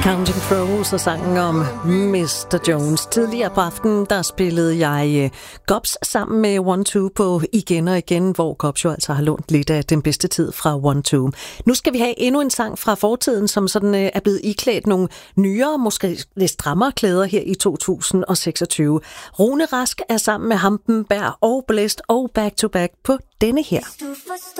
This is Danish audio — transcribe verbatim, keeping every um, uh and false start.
Counting Crows og sangen om mister Jones. Tidligere på aftenen, der spillede jeg Gops sammen med one two på Igen og Igen, hvor Gops jo altså har lånt lidt af den bedste tid fra one two. Nu skal vi have endnu en sang fra fortiden, som sådan er blevet iklædt nogle nyere, måske lidt strammere klæder her i to tusind seksogtyve. Rune Rask er sammen med Hampenberg og Blæst og Back to Back på denne her.